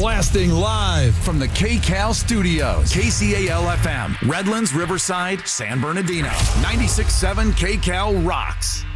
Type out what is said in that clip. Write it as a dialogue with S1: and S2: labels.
S1: Broadcasting live from the KCAL studios. KCAL-FM, Redlands, Riverside, San Bernardino. 96.7 KCAL rocks.